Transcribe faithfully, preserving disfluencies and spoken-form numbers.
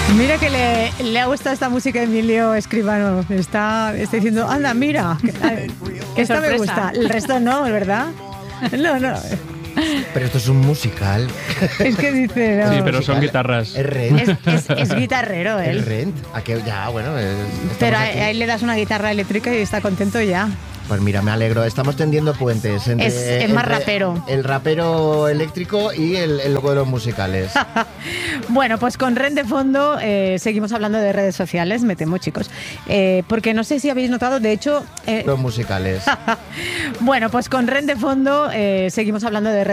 Mira que le, le ha gustado esta música a Emilio Escribano. Está, está diciendo, anda, mira, que, que esta me gusta. El resto no, ¿verdad? No, no. Pero esto es un musical. Es que dice, no. Sí, pero son guitarras. Es Rent. Es, es, es guitarrero él. Es Rent. ¿A qué? Ya, bueno. Es, pero a, a él le das una guitarra eléctrica y está contento ya. Pues mira, me alegro. Estamos tendiendo puentes entre, es, es más entre rapero. El rapero eléctrico y el, el loco de los musicales. Bueno, pues con Rent de fondo eh, seguimos hablando de redes sociales, me temo, chicos. Eh, porque no sé si habéis notado, de hecho... Eh, los musicales. Bueno, pues con Rent de fondo eh, seguimos hablando de redes